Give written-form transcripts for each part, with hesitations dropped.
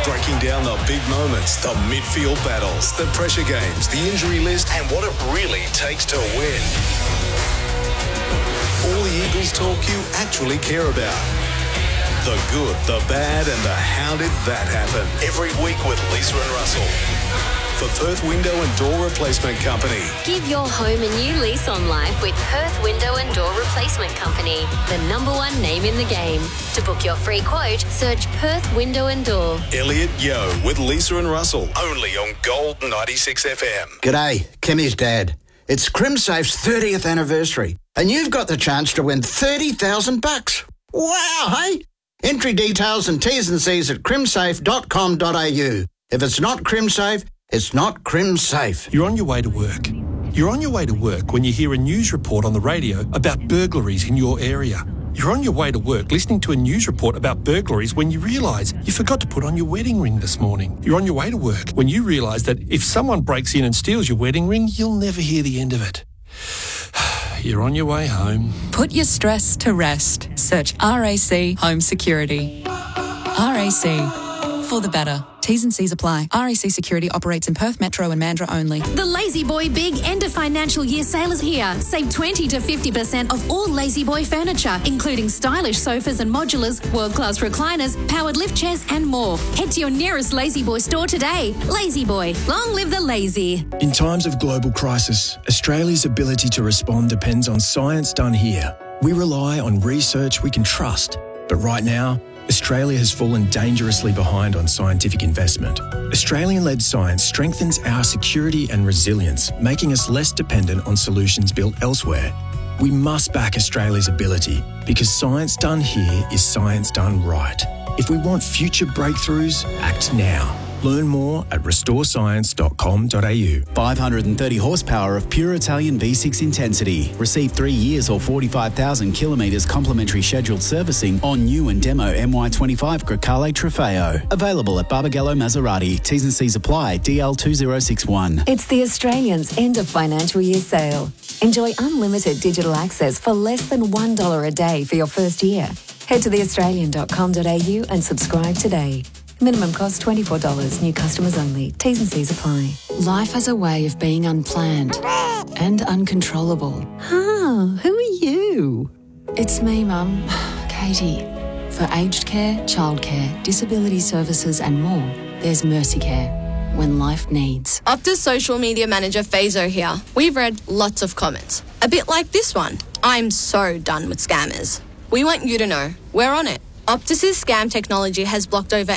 Breaking down the big moments, the midfield battles, the pressure games, the injury list, and what it really takes to win. All the Eagles talk you actually care about. The good, the bad, and the how did that happen. Every week with Lisa and Russell. For Perth Window and Door Replacement Company. Give your home a new lease on life with Perth Window and Door Replacement Company, the #1 name in the game. To book your free quote, search Perth Window and Door. Elliot Yo with Lisa and Russell, only on Gold 96 FM. G'day, Kimmy's dad. It's CrimSafe's 30th anniversary, and you've got the chance to win $30,000. Wow, hey? Entry details and T's and C's at crimsafe.com.au. If it's not CrimSafe, it's not CrimSafe. You're on your way to work. You're on your way to work when you hear a news report on the radio about burglaries in your area. You're on your way to work listening to a news report about burglaries when you realise you forgot to put on your wedding ring this morning. You're on your way to work when you realise that if someone breaks in and steals your wedding ring, you'll never hear the end of it. You're on your way home. Put your stress to rest. Search RAC Home Security. RAC. For the better. T's and C's apply. RAC Security operates in Perth Metro and Mandurah only. The Lazy Boy Big End of Financial Year sale is here. Save 20 to 50% off all Lazy Boy furniture, including stylish sofas and modulars, world-class recliners, powered lift chairs and more. Head to your nearest Lazy Boy store today. Lazy Boy. Long live the lazy. In times of global crisis, Australia's ability to respond depends on science done here. We rely on research we can trust. But right now, Australia has fallen dangerously behind on scientific investment. Australian-led science strengthens our security and resilience, making us less dependent on solutions built elsewhere. We must back Australia's ability because science done here is science done right. If we want future breakthroughs, act now. Learn more at restorescience.com.au. 530 horsepower of pure Italian V6 intensity. Receive 3 years or 45,000 kilometres complimentary scheduled servicing on new and demo MY25 Grecale Trofeo. Available at Barbagallo Maserati. T's and C's apply. DL2061. It's the Australians' end of financial year sale. Enjoy unlimited digital access for less than $1 a day for your first year. Head to theaustralian.com.au and subscribe today. Minimum cost $24. New customers only. T's and C's apply. Life has a way of being unplanned and uncontrollable. Who are you? It's me, Mum, Katie. For aged care, childcare, disability services and more, there's Mercy Care. When life needs. Optus social media manager Fazo here. We've read lots of comments. A bit like this one. I'm so done with scammers. We want you to know we're on it. Optus's scam technology has blocked over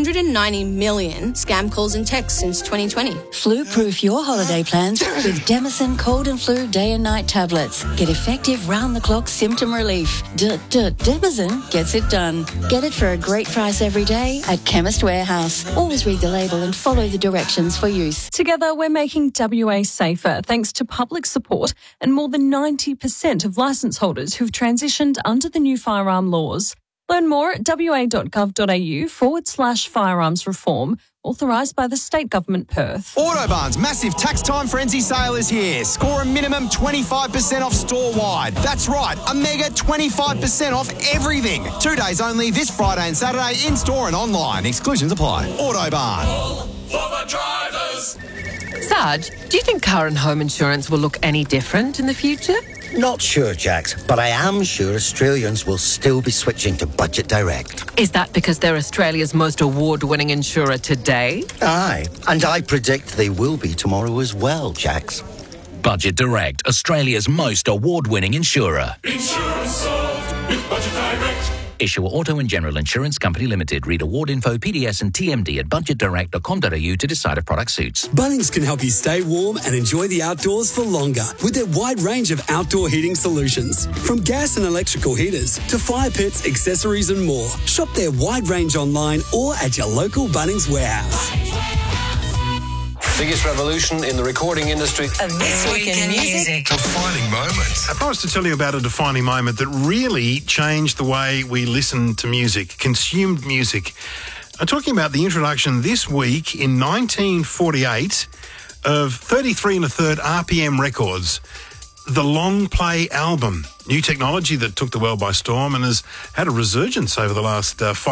890 million scam calls and texts since 2020. Flu-proof your holiday plans with Demison cold and flu day and night tablets. Get effective round-the-clock symptom relief. Demison gets it done. Get it for a great price every day at Chemist Warehouse. Always read the label and follow the directions for use. Together, we're making WA safer thanks to public support and more than 90% of licence holders who've transitioned under the new firearm laws. Learn more at wa.gov.au/firearms reform, authorised by the State Government Perth. Autobarn's massive tax time frenzy sale is here. Score a minimum 25% off store-wide. That's right, a mega 25% off everything. 2 days only this Friday and Saturday in-store and online. Exclusions apply. Autobarn. All for the drivers. Sarge, do you think car and home insurance will look any different in the future? Not sure, Jax, but I am sure Australians will still be switching to Budget Direct. Is that because they're Australia's most award-winning insurer today? Aye, and I predict they will be tomorrow as well, Jax. Budget Direct, Australia's most award-winning insurer. Insurance solved with Budget Direct. Issuer Auto and General Insurance Company Limited. Read award info, PDS and TMD at budgetdirect.com.au to decide if product suits. Bunnings can help you stay warm and enjoy the outdoors for longer with their wide range of outdoor heating solutions. From gas and electrical heaters to fire pits, accessories and more. Shop their wide range online or at your local Bunnings warehouse. Biggest revolution in the recording industry. And this week in music. Defining moment. I promised to tell you about a defining moment that really changed the way we listen to music, consumed music. I'm talking about the introduction this week in 1948 of 33 1/3 RPM Records, the long play album. New technology that took the world by storm and has had a resurgence over the last 5